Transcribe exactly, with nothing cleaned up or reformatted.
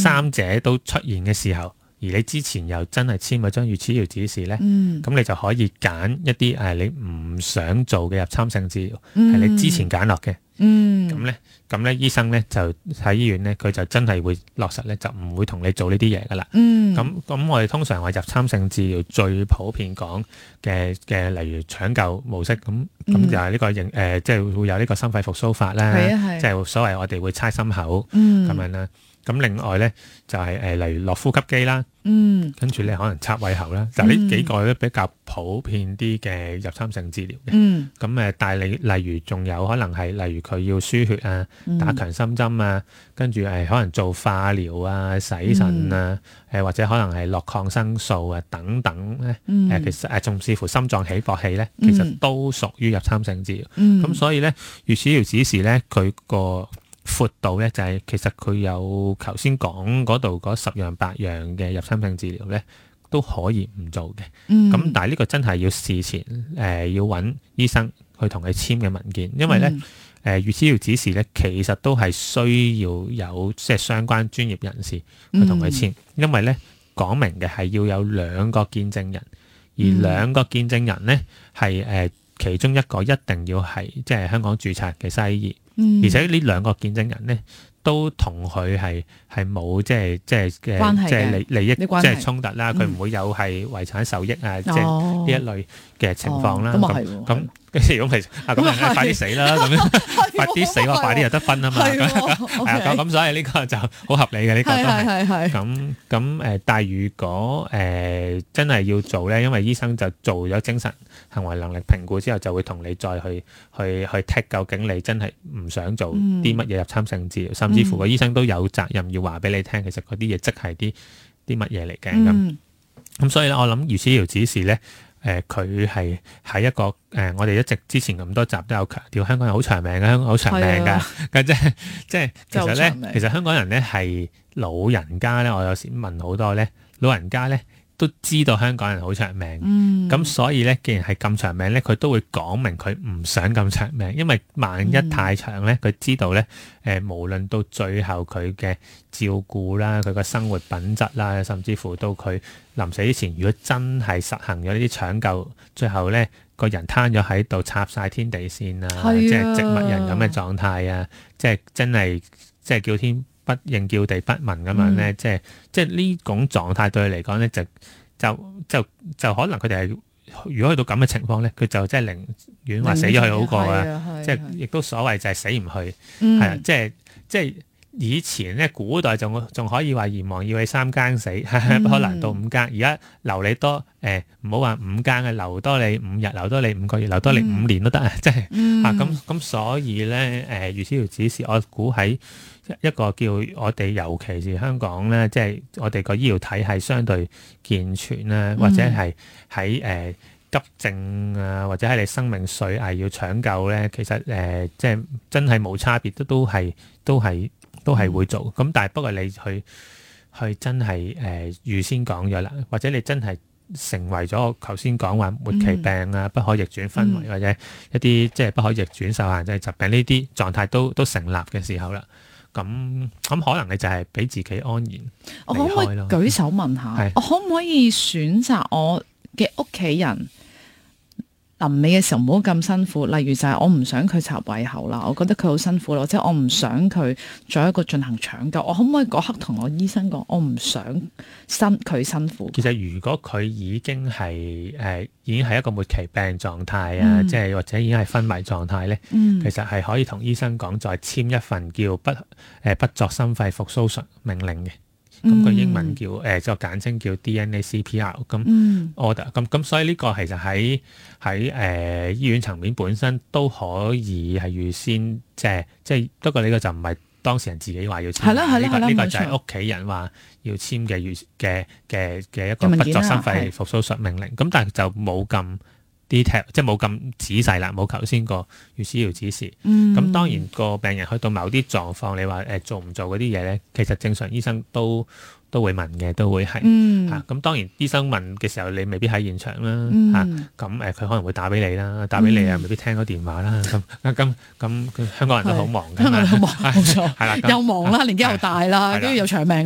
三者都出現嘅時候，而你之前又真係簽咗張預設指示咧，咁、嗯、你就可以揀一啲誒你唔想做嘅入侵性治療，係、嗯、你之前揀落嘅。咁咧，咁咧醫生咧就喺醫院咧，佢就真係會落實咧，就唔會同你做呢啲嘢噶啦。咁、嗯、咁我哋通常話入侵性治療最普遍講嘅嘅，例如搶救模式，咁咁、嗯、就係呢、這個認誒，即、呃、係、就是、會有呢個心肺復甦法啦，即係所謂我哋會猜心口咁、嗯、樣啦。咁另外咧就係、是、誒、呃，例如落呼吸機啦，嗯，跟住咧可能插胃喉啦，就呢、是、幾個咧比較普遍啲嘅入侵性治療嘅。嗯，咁誒，但係你例如仲有可能係例如佢要輸血啊、打強心針啊，跟住誒可能做化療啊、洗腎啊，誒、嗯、或者可能係落抗生素啊等等咧。誒、嗯呃、其實誒仲視乎心臟起搏器咧，其實都屬於入侵性治療。嗯，咁所以咧，預設醫療指示咧，佢個闊度咧就係、是、其實佢有頭先講嗰度嗰十樣八樣嘅入侵性治療咧都可以唔做嘅。咁、嗯、但係呢個真係要事前誒、呃、要揾醫生去同佢簽嘅文件，因為咧誒預設醫療指示咧其實都係需要有即係相關專業人士去同佢簽，嗯、因為咧講明嘅係要有兩個見證人，而兩個見證人咧係誒其中一個一定要係即係香港註冊嘅西醫。嗯、而且呢兩個見證人咧，都同佢係係冇即係即係嘅即係利利益即係衝突啦。佢唔、嗯、會有係遺產受益啊，即係呢一類嘅情況啦。咁咁如果係啊咁啊，快啲死啦！咁樣快啲死，我快啲有得分啊嘛。係啊，咁所以呢個就好合理嘅，呢、這個都係。咁咁誒，但係如果誒、呃、真係要做咧，因為醫生就做咗精神行為能力評估之後，就會同你再去去去剔究竟你真係唔想做啲乜嘢入侵性治療，嗯、甚至乎個醫生都有責任要話俾你聽，其實嗰啲嘢即係啲啲乜嘢嚟嘅咁。咁、嗯、所以咧，我諗預設醫療指示咧。誒佢係喺一個誒、呃，我哋一直之前咁多集都有強調，香港人好長命嘅，香港好長命㗎。咁即係即係其實咧，其實香港人咧係老人家咧，我有時問好多咧，老人家咧都知道香港人好長命。咁、嗯、所以咧，既然係咁長命咧，佢都會講明佢唔想咁長命，因為萬一太長咧，佢、嗯、知道咧，誒、呃、無論到最後佢嘅照顧啦，佢個生活品質啦，甚至乎到佢臨死之前，如果真係實行咗呢啲搶救，最後咧個人攤咗喺度，插晒天地線啊，即係植物人咁嘅狀態啊，即係真係即係叫天不應叫地不聞咁樣咧，即係即係呢種狀態對佢嚟講咧，就就就就可能佢哋係如果去到咁嘅情況咧，佢就即係寧願話死咗佢好過啊，即係亦都所謂就係死唔去，係、嗯、啊，即係即係。以前咧，古代仲仲可以話閻王要你三更死，嗯、不可能到五更。而家留你多誒，唔好話五更嘅，留多你五日，留多你五個月，留多你五年都得、嗯、啊！即係啊，咁咁所以咧誒，預設醫療指示，我估喺一個叫我哋，尤其是香港咧，即係我哋個醫療體系相對健全啦，或者係喺誒急症啊，或者喺你生命垂危要搶救咧，其實誒、呃、即係真係冇差別，都都係都係。都係會做，咁但係不過你去去真係誒、呃、預先講咗啦，或者你真係成為咗我頭先講話末期病啊、嗯、不可逆轉昏迷、嗯、或者一啲即係不可逆轉受限制疾病呢啲狀態都都成立嘅時候啦，咁咁可能你就係俾自己安然離開咯。 我可唔可以舉手問下，我可唔可以選擇我嘅屋企人臨尾嘅時候唔好咁辛苦，例如就係我唔想佢插胃喉啦，我覺得佢好辛苦啦，或者我唔想佢做一個進行搶救，我可唔可以嗰刻同我醫生講，我唔想辛佢辛苦？ 其實如果佢已經係誒、呃、已經係一個末期病狀態啊，嗯、即係或者已經係昏迷狀態咧，嗯、其實係可以同醫生講，再簽一份叫不誒、呃、不作心肺復甦術命令嘅。咁佢、嗯、英文叫誒，即、呃、簡稱叫 D N A C P R。咁 order 咁咁，所以呢個其實喺喺誒醫院層面本身都可以係預先即係即係，不過呢個就唔係當事人自己話要簽。係啦係啦係啦，呢、這個這個就係屋企人話要簽嘅預嘅嘅嘅一個不作心肺復甦術命令。咁但係就冇咁 detail，即係冇咁仔細啦，冇頭先個預設醫療指示。咁、嗯、當然個病人去到某啲狀況，你話誒、呃、做唔做嗰啲嘢咧，其實正常醫生都都會問嘅，都會係嚇。咁、嗯啊、當然醫生問嘅時候，你未必喺現場啦嚇。咁誒佢可能會打俾你啦，打俾你啊，未必聽到電話啦。咁咁咁香港人都好忙㗎嘛， 香港人好忙，冇錯， 係啦， 又忙啦，年紀又大啦，跟住又長命。